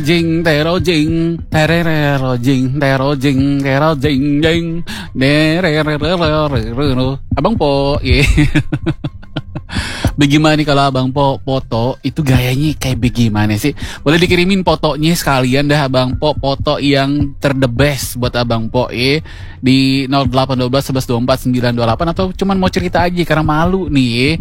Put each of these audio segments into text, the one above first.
Jing tero jing tererero jing tero jing tero jing jing dererero. Abang Po, yeah. Bagaimana nih kalau Abang Po foto itu gayanya kayak bagaimana sih? Boleh dikirimin fotonya sekalian dah Abang Po, foto yang the best buat Abang Po di 0812 11 24 928 atau cuman mau cerita aja karena malu nih.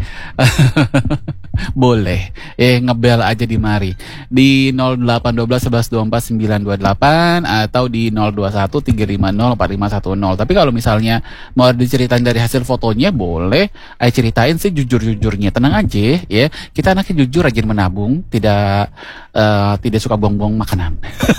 Boleh ngebel aja di mari di 0812 11 24 928 atau di 021 350 4510. Tapi kalau misalnya mau diceritain dari hasil fotonya boleh ceritain sih jujur-jujurnya, tenang aja ya, kita anaknya jujur, rajin menabung, tidak suka buang-buang makanan.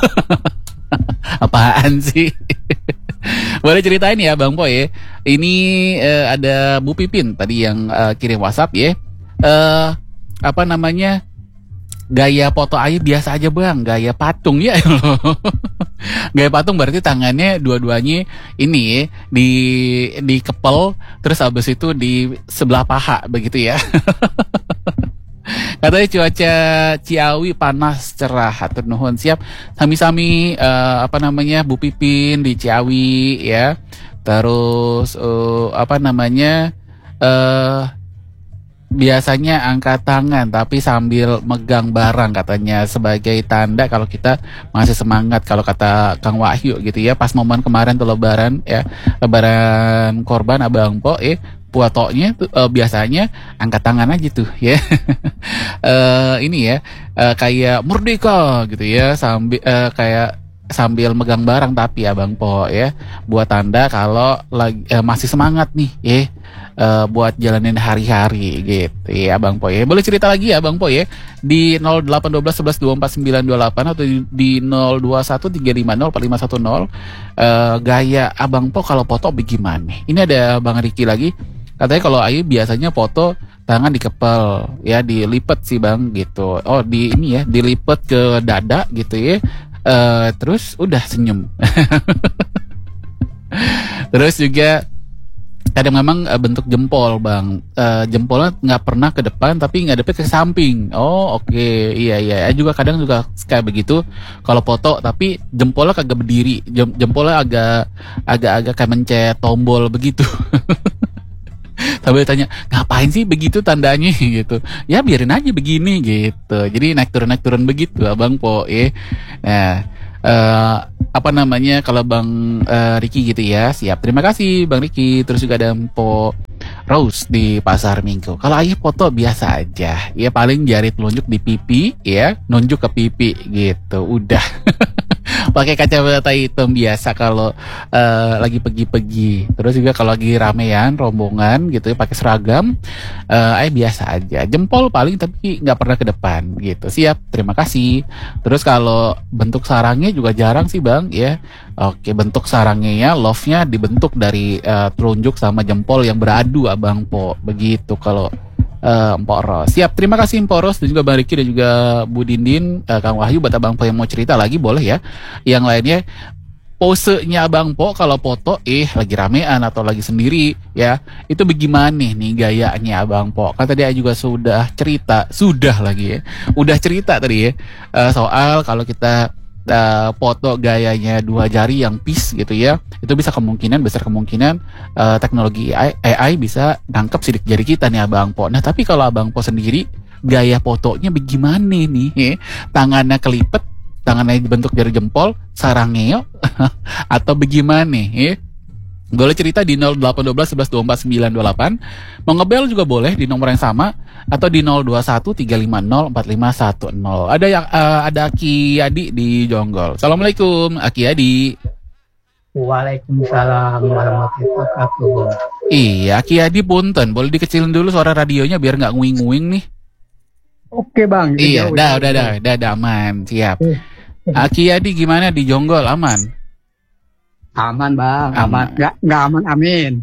Apaan sih? Boleh ceritain ya Bang Po ya. Ini ada Bu Pipin tadi yang kirim WhatsApp ya. Apa namanya, gaya foto Ayu biasa aja Bang, gaya patung ya. Gaya patung berarti tangannya dua-duanya ini di kepel, terus habis itu di sebelah paha begitu ya. Katanya cuaca Ciawi panas cerah, hatur nuhun. Siap, sami-sami apa namanya Bu Pipin di Ciawi ya. Terus apa namanya biasanya angkat tangan tapi sambil megang barang katanya sebagai tanda kalau kita masih semangat, kalau kata Kang Wahyu gitu ya. Pas momen kemarin tuh lebaran ya, lebaran korban Abang Po fotonya tuh biasanya angkat tangan aja tuh ya. Ini ya kayak merdeka gitu ya, sambil kayak sambil megang barang tapi Abang Po ya, buat tanda kalau lagi masih semangat nih ya, buat jalanin hari-hari gitu ya Abang Po ya. Boleh cerita lagi ya Abang Po ya di 0812 11 24 928 atau di 021 350 4510. Gaya Abang Po kalau foto bagaimana? Ini ada Bang Riki lagi, katanya kalau Ayu biasanya foto tangan dikepel ya, dilipet sih Bang gitu. Oh di ini ya, dilipet ke dada gitu ya. Terus udah senyum. Terus juga kadang memang bentuk jempol Bang, jempolnya nggak pernah ke depan tapi ngadepnya ke samping. Oh oke. Iya juga kadang juga kayak begitu kalau foto, tapi jempolnya kagak berdiri, jempolnya agak kayak mencet tombol begitu. Sambil tanya, ngapain sih begitu tandanya gitu. Ya biarin aja begini gitu. Jadi naik turun begitu Abang Po ya. Nah, apa namanya kalau Bang Riki gitu ya. Siap. Terima kasih Bang Riki. Terus juga ada Po Rose di Pasar Minggu. Kalau Ayu foto biasa aja. Ya paling jari telunjuk di pipi ya, nunjuk ke pipi gitu. Udah. Pakai kacamata hitam biasa kalau lagi pergi-pergi. Terus juga kalau lagi ramean rombongan gitu ya pakai seragam, biasa aja. Jempol paling tapi nggak pernah ke depan gitu. Siap, terima kasih. Terus kalau bentuk sarangnya juga jarang sih Bang ya. Oke, bentuk sarangnya ya, love-nya dibentuk dari telunjuk sama jempol yang beradu Abang Po. Begitu kalau Mpok Ros. Siap, terima kasih Mpok Ros dan juga Bang Riki dan juga Bu Dindin, Kang Wahyu. Buat Abang Po yang mau cerita lagi boleh ya. Yang lainnya posenya Abang Po kalau foto lagi ramean atau lagi sendiri ya, itu bagaimana nih gayanya Abang Po? Kan tadi juga sudah cerita tadi ya, soal kalau kita foto gayanya dua jari yang peace gitu ya, itu besar kemungkinan teknologi AI bisa nangkep sidik jari kita nih Abang Po. Nah tapi kalau Abang Po sendiri gaya fotonya bagaimana nih? Tangannya kelipet, tangannya dibentuk jari jempol, sarangnya atau bagaimana ya? Boleh cerita di 0812 11 24 928. Mau ngebel juga boleh di nomor yang sama atau di 021 350 4510. Ada Aki Adi di Jonggol. Assalamualaikum Aki Adi. Waalaikumsalam warahmatullahi wabarakatuh. Iya Aki Adi punten, boleh dikecilin dulu suara radionya biar nggak nguing-nguing nih. Oke Bang. Iya, udah aman, siap. Aki Adi gimana di Jonggol, aman? Aman Bang, aman. Nggak aman, amin.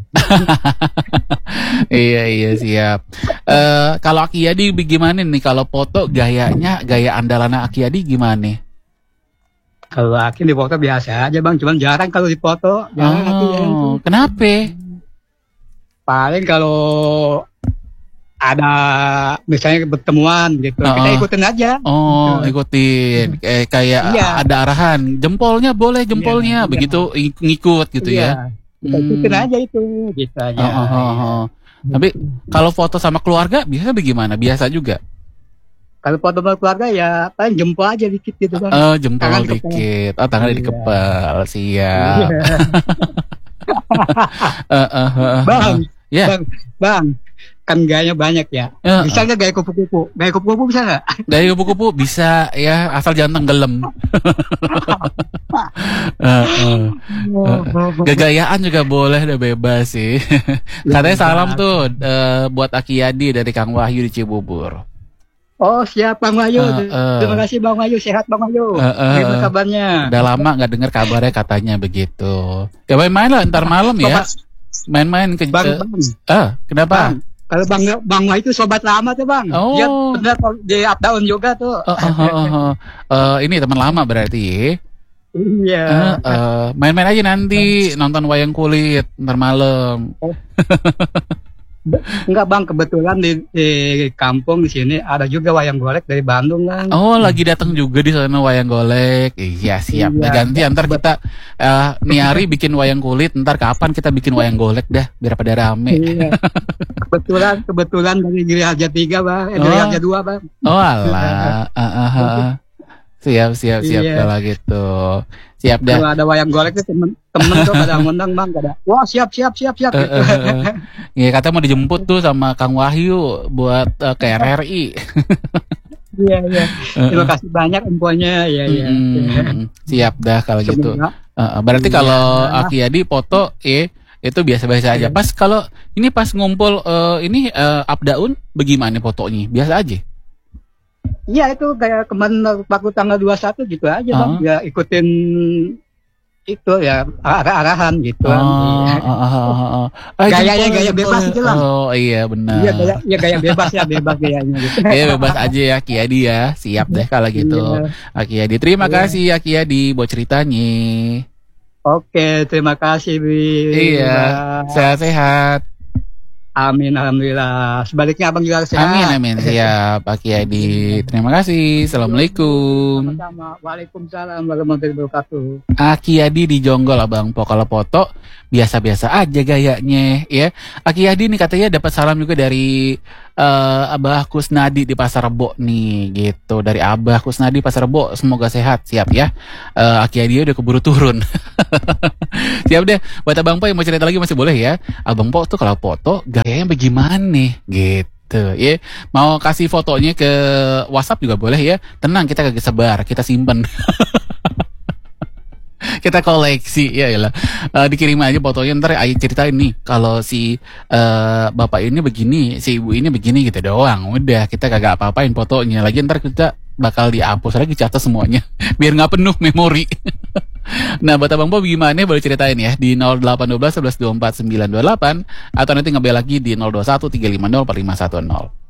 Iya siap. Kalau Aki Adi gimana nih kalau foto gaya andalan Aki Adi gimana? Kalau Aki di foto biasa aja Bang, cuman jarang kalau di foto. Kenapa? Paling kalau ada misalnya pertemuan gitu, kita Heeh. ikutin aja. Oh, Gitu. ikutin. Kayak Iya, ada arahan. Jempolnya boleh, iya, jempolnya. iya, Begitu ngikut gitu iya. ya. Kita ikutin Hmm. aja itu, gitu Oh, aja. oh, oh, Iya. oh. Tapi kalau foto sama keluarga biasanya bagaimana? Biasa juga. Kalau foto sama keluarga ya paling jempol aja dikit gitu bang. Jempol Tangan dikepel. dikit. Oh, tangannya Iya. dikepal. Siap. Iya. Eh. Bang, Ya. bang, bang. Kan gayanya banyak ya. Eh. Bisa nggak gaya kupu-kupu? Gaya kupu-kupu bisa nggak? Dari kupu-kupu bisa ya, asal jangan tenggelam. Eh, eh. Gagayaan juga boleh, udah bebas sih. Katanya salam tuh buat Aki Yadi dari Kang Wahyu di Cibubur. Oh siap Bang Wahyu. Terima Eh, kasih Bang Wahyu. Sehat Bang Wahyu. eh. Gimana kabarnya? Udah lama nggak dengar kabarnya katanya begitu. Ya main-main lah ntar malam ya. Sobat, Main-main ke bang, kenapa? bang. Kalau Bang Wahyu itu sobat lama tuh Bang. Dia Oh. benar di up down juga tuh. Ini teman lama berarti. Iya. Main-main aja nanti nonton wayang kulit ntar malam. Enggak Bang, kebetulan di kampung di sini ada juga wayang golek dari Bandung kan. Oh, lagi datang juga di sana wayang golek. Iya, siap. Dah Iya. ganti ntar kita nih hari bikin wayang kulit, ntar kapan kita bikin wayang golek dah biar pada rame. Iya. Kebetulan dari Giri Harja 3 Bang, Giri Oh. Harja 2 Bang. Oh, alah. Siap Iya. kalau gitu. Siap dah. Kalau ada wayang golek tuh temen tuh pada ngundang Bang, pada wah siap gitu. Iya, kata mau dijemput tuh sama Kang Wahyu buat ke RRI. Iya. Terima kasih banyak infonya. Iya. Siap dah kalau gitu. Semoga. Berarti Iya. kalau Aki Yadi foto itu biasa-biasa aja. Iya. Pas kalau ini pas ngumpul up down bagaimana fotonya? Biasa aja. Iya itu kayak kemarin waktu tanggal 21 gitu aja Bang. Oh. Ya ikutin itu ya arahan gitu. Iya. Gayanya gaya bebas gitu lah. Oh iya benar. Iya gaya bebas gayanya gitu. Iya bebas aja ya Aki Yadi ya. Siap deh kalau gitu. Iya. Aki Yadi, terima Iya. kasih Aki Yadi buat ceritanya. Oke, terima kasih Bi. Iya. Bang. Sehat-sehat. Amin, alhamdulillah. Sebaliknya abang juga sehat. Amin. Siap Aki Yadi. Terima kasih. Assalamualaikum. Sama-sama. Waalaikumsalam warahmatullahi wabarakatuh. Aki Yadi di Jonggol abang. Kalau foto biasa-biasa aja gayanya ya. Aki Yadi nih katanya dapat salam juga dari Abah Kusnadi di Pasar Rebo nih gitu. Dari Abah Kusnadi Pasar Rebo, semoga sehat. Siap ya. Aki Yadi udah keburu turun. Siap deh. Buat Abang Po yang mau cerita lagi masih boleh ya. Abang Po tuh kalau foto gayanya bagaimana nih gitu ya. Mau kasih fotonya ke WhatsApp juga boleh ya. Tenang, kita kagak sebar, kita simpen. Kita koleksi ya lah. Dikirim aja fotonya, ntar ayo ceritain nih kalau si bapak ini begini, si ibu ini begini gitu doang. Udah, kita kagak apa-apain fotonya. Lagi ntar kita bakal dihapus lagi catat semuanya biar nggak penuh memori. Nah, buat Abang Po gimana boleh ceritain ya di 0812 11 24 928 atau nanti ngebel lagi di 021 350 4510.